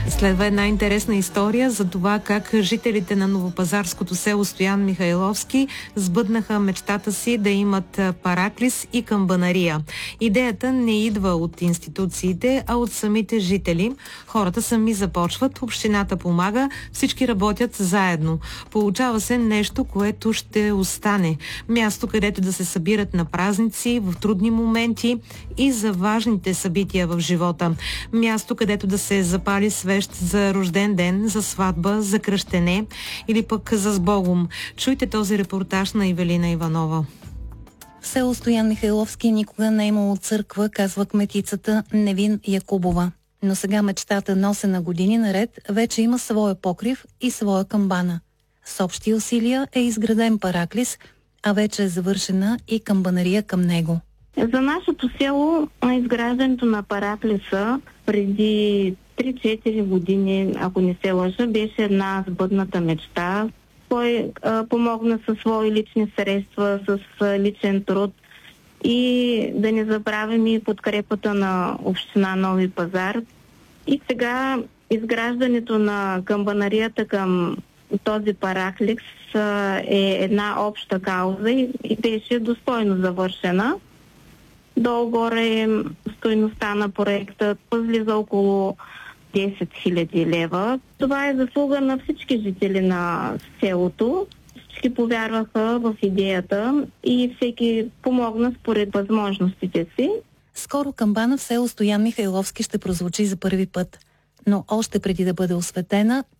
Следва една интересна история за това как жителите на новопазарското село Стоян Михайловски сбъднаха мечтата си да имат параклис и камбанария. Идеята не идва от институциите, а от самите жители. Хората сами започват, общината помага, всички работят заедно. Получава се нещо, което ще остане. Място, където да се събират на празници, в трудни моменти и за важните събития в живота. Място, където да се запали свещ за рожден ден, за сватба, за кръщене или пък за сбогом. Чуйте този репортаж на Ивелина Иванова. В село Стоян Михайловски никога не е имало църква, казва кметицата Невин Якубова. Но сега мечтата, носена години наред, вече има своя покрив и своя камбана. С общи усилия е изграден параклис, а вече е завършена и камбанария към него. За нашето село изграждането на параклиса преди 3-4 години, ако не се лъжа, беше една сбъдната мечта. Той помогна със свои лични средства, с личен труд и да не забравим и подкрепата на община Нови пазар. И сега изграждането на камбанарията към този параклис е една обща кауза и беше достойно завършена. Долу-горе стойността на проекта възлиза около 10 000 лева. Това е заслуга на всички жители на селото. Всички повярваха в идеята и всеки помогна според възможностите си. Скоро камбана в село Стоян Михайловски ще прозвучи за първи път. Но още преди да бъде осветена,